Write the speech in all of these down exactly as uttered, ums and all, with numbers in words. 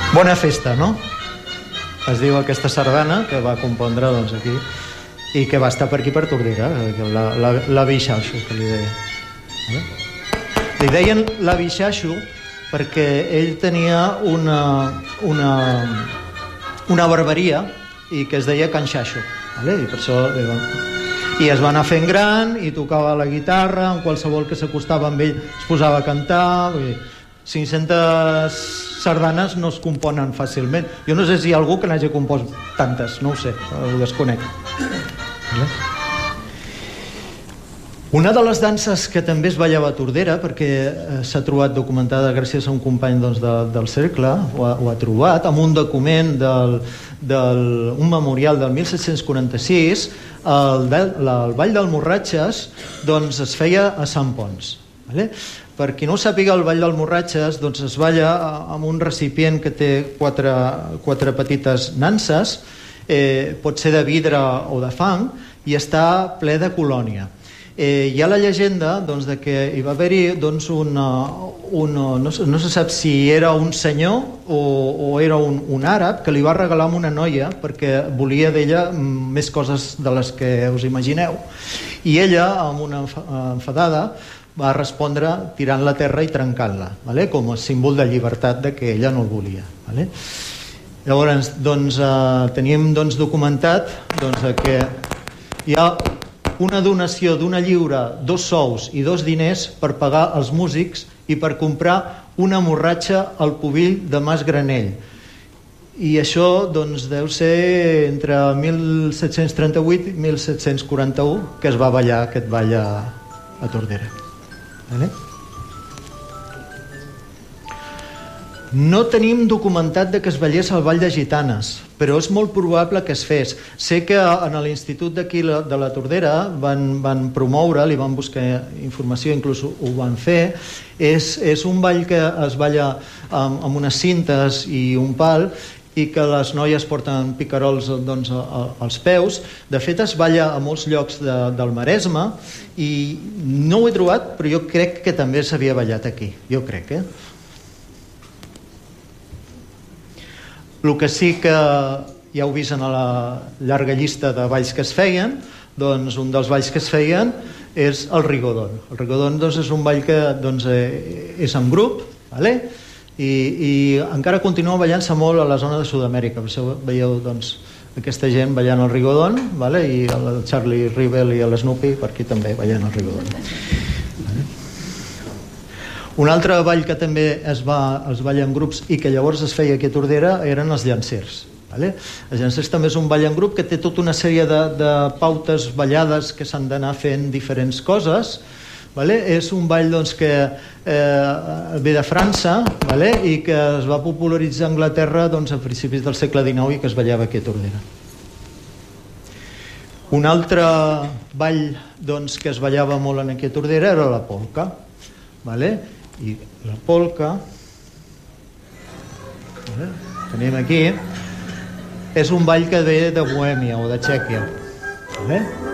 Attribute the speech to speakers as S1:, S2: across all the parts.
S1: Bona festa, no? Es diu aquesta sardana que va compondre doncs aquí i que va estar per aquí per Tordera, la, la, la Bixaixo, que li deia. Eh? Li deien la Bixaixo perquè ell tenia una, una, una barberia i que es deia Can Xaixo, vale? I per això i es va anar fent gran i tocava la guitarra, en qualsevol que s'acostava amb ell es posava a cantar. Vull dir, cinc-centes sardanes no es componen fàcilment. Jo no sé si hi ha algú que n'hagi compost tantes, no ho sé, ho desconec. Una de les danses que també es ballava a Tordera, perquè s'ha trobat documentada gràcies a un company doncs, de, del cercle, ho ha, ho ha trobat, amb un document del, del, un memorial del mil set-cents quaranta-sis, el, el, el Ball d'Almorratxes doncs, es feia a Sant Ponç. Vale? Per qui no ho sàpiga, el Ball d'Almorratxes doncs, es balla amb un recipient que té quatre, quatre petites nanses, eh, pot ser de vidre o de fang, i està ple de colònia. Eh, hi ha la llegenda doncs, de que hi va haver-hi doncs, una, una, no, no se sap si era un senyor o, o era un, un àrab que li va regalar a una noia perquè volia d'ella més coses de les que us imagineu, i ella, amb una enfadada, va respondre tirant la terra i trencant-la, vale? Com a símbol de llibertat de que ella no el volia. Vale? Llavors, doncs, eh, tenim doncs, documentat doncs, que hi ha una donació d'una lliura, dos sous i dos diners per pagar els músics i per comprar una morratxa al Pubill de Mas Granell. I això doncs, deu ser entre mil set-cents trenta-vuit i mil set-cents quaranta-u que es va ballar aquest ball a, a Tordera. Vale? No tenim documentat de que es ballés el ball de gitanes, però és molt probable que es fes. Sé que en l'institut d'aquí de la Tordera van, van promoure, li van buscar informació, inclús ho van fer. És, és un ball que es balla amb, amb unes cintes i un pal, i que les noies porten picarols doncs, als peus. De fet, es balla a molts llocs de, del Maresme, i no ho he trobat, però jo crec que també s'havia ballat aquí. Jo crec, eh? El que sí que ja heu vist en la llarga llista de balls que es feien, doncs un dels balls que es feien és el rigodón. El rigodón doncs, és un ball que doncs, eh, és en grup, vale? I, i encara continua ballant-se molt a la zona de Sud-amèrica. Per això veieu doncs, aquesta gent ballant el rigodón, vale? I el Charlie Rivel i l'Snoopy per aquí també ballant el rigodón. Vale? Un altre ball que també es, va, es balla en grups i que llavors es feia aquí a Tordera eren els llancers. Vale? Els llancers també és un ball en grup que té tota una sèrie de, de pautes ballades que s'han d'anar fent diferents coses. Vale? És un ball doncs, que eh, ve de França, vale? I que es va popularitzar a Anglaterra doncs, a principis del segle dinou i que es ballava aquí a Tordera. Un altre ball doncs, que es ballava molt aquí a Tordera era la polca. Vale? I la polca, vale? Tenim aquí, és un ball que ve de Bohèmia o de Txèquia. Vale?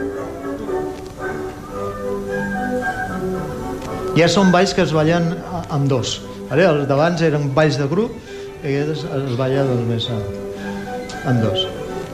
S1: Ja són balls que es ballen amb dos. Vale? Els d'abans eren balls de grup i es, es balla doncs, més amb dos.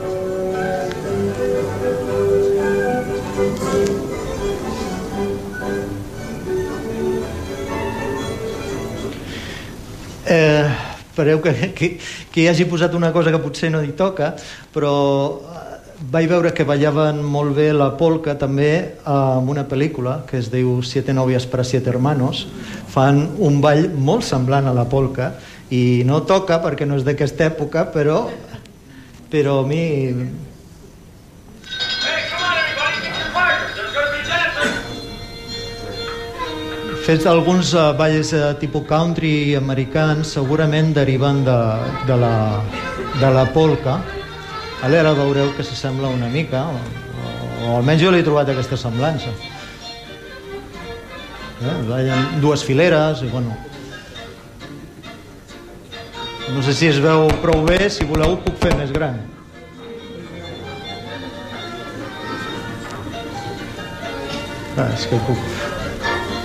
S1: Eh, espereu que, que, que hi hagi posat una cosa que potser no hi toca, però vaig veure que ballaven molt bé la polca també amb una pel·lícula que es diu Siete novias para siete hermanos. Fan un ball molt semblant a la polca i no toca perquè no és d'aquesta època, però però a mi fets alguns uh, balls uh, tipus country americans segurament deriven de, de, la, de la polca. Vale, ara veureu que s'assembla una mica, o, o almenys jo l'he trobat aquesta semblança. Eh, ballen dues fileres i bueno, no sé si es veu prou bé, si voleu ho puc fer més gran. Ah, és que puc...